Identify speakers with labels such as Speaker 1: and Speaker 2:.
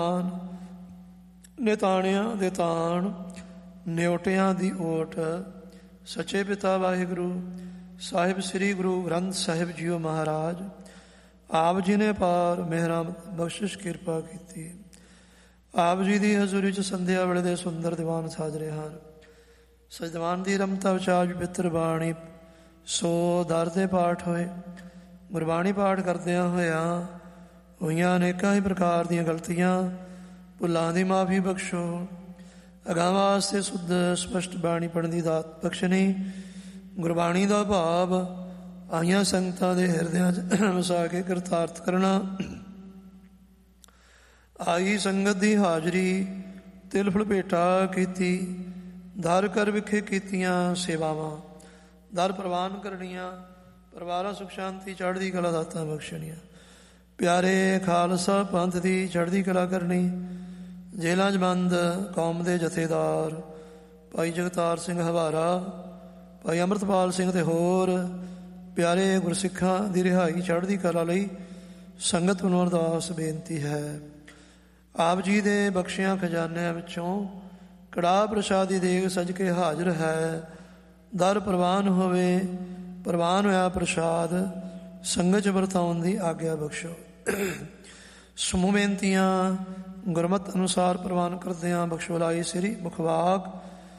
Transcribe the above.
Speaker 1: ਨਿਤਾਣਿਆਂ ਦੇ ਤਾਣ, ਨਿਉਟਿਆਂ ਦੀ ਓਟ। ਸੱਚੇ ਪਿਤਾ ਵਾਹਿਗੁਰੂ ਸਾਹਿਬ ਸ੍ਰੀ ਗੁਰੂ ਗ੍ਰੰਥ ਸਾਹਿਬ ਜੀਓ ਮਹਾਰਾਜ, ਆਪ ਜੀ ਨੇ ਪਾਰ ਮਿਹਰਾਂ ਬਖਸ਼ਿਸ਼ ਕਿਰਪਾ ਕੀਤੀ। ਆਪ ਜੀ ਦੀ ਹਜ਼ੂਰੀ 'ਚ ਸੰਧਿਆ ਵੇਲੇ ਦੇ ਸੁੰਦਰ ਦੀਵਾਨ ਸਾਜ ਰਹੇ ਹਨ। ਸਜਦੀਵਾਨ ਦੀ ਰਮਤਾ ਵਿਚਾਰ ਪਵਿੱਤਰ ਬਾਣੀ ਸੋ ਦਰ ਦੇ ਪਾਠ ਹੋਏ। ਗੁਰਬਾਣੀ ਪਾਠ ਕਰਦਿਆਂ ਹੋਇਆਂ ਹੋਈਆਂ ਅਨੇਕਾਂ ਹੀ ਪ੍ਰਕਾਰ ਦੀਆਂ ਗਲਤੀਆਂ ਭੁੱਲਾਂ ਦੀ ਮਾਫੀ ਬਖਸ਼ੋ। ਅਗਾਂਹ ਵਾਸਤੇ ਸੁੱਧ ਸਪਸ਼ਟ ਬਾਣੀ ਪੜ੍ਹਨ ਦੀ ਦਾਤ ਬਖਸ਼ਣੀ। ਗੁਰਬਾਣੀ ਦਾ ਭਾਵ ਆਈਆਂ ਸੰਗਤਾਂ ਦੇ ਹਿਰਦਿਆਂ 'ਚ ਵਸਾ ਕੇ ਕਿਰਤਾਰਥ ਕਰਨਾ। ਆਈ ਸੰਗਤ ਦੀ ਹਾਜ਼ਰੀ ਤਿਲ ਫੁਲ ਭੇਟਾ ਕੀਤੀ। ਦਰ ਕਰ ਵਿਖੇ ਕੀਤੀਆਂ ਸੇਵਾਵਾਂ, ਦਰ ਪ੍ਰਵਾਨ ਕਰਨੀਆਂ। ਪਰਿਵਾਰਾਂ ਸੁਖ ਸ਼ਾਂਤੀ ਚੜ੍ਹਦੀ ਕਲਾ ਦਾਤਾਂ ਬਖਸ਼ਣੀਆਂ। ਪਿਆਰੇ ਖਾਲਸਾ ਪੰਥ ਦੀ ਚੜ੍ਹਦੀ ਕਲਾ ਕਰਨੀ। ਜੇਲ੍ਹਾਂ 'ਚ ਬੰਦ ਕੌਮ ਦੇ ਜਥੇਦਾਰ ਭਾਈ ਜਗਤਾਰ ਸਿੰਘ ਹਵਾਰਾ, ਭਾਈ ਅੰਮ੍ਰਿਤਪਾਲ ਸਿੰਘ ਤੇ ਹੋਰ ਪਿਆਰੇ ਗੁਰਸਿੱਖਾਂ ਦੀ ਰਿਹਾਈ ਚੜ੍ਹਦੀ ਕਲਾ ਲਈ ਸੰਗਤ ਨੂੰ ਅਰਦਾਸ ਬੇਨਤੀ ਹੈ। ਆਪ ਜੀ ਦੇ ਬਖਸ਼ਿਆਂ ਖਜ਼ਾਨਿਆਂ ਵਿੱਚੋਂ ਕੜਾਹ ਪ੍ਰਸ਼ਾਦੀ ਦੇਗ ਸਜ ਕੇ ਹਾਜ਼ਰ ਹੈ। ਦਰ ਪ੍ਰਵਾਨ ਹੋਵੇ, ਪ੍ਰਵਾਨ ਹੋਇਆ ਪ੍ਰਸ਼ਾਦ ਸੰਗਤ 'ਚ ਵਰਤਾਉਣ ਦੀ ਆਗਿਆ ਬਖਸ਼ੋ। ਸਮੂਹ ਬੇਨਤੀਆਂ ਗੁਰਮਤਿ ਅਨੁਸਾਰ ਪ੍ਰਵਾਨ ਕਰਦਿਆਂ ਬਖਸ਼ੋ ਲਾਈ ਸ੍ਰੀ ਮੁਖਵਾਕ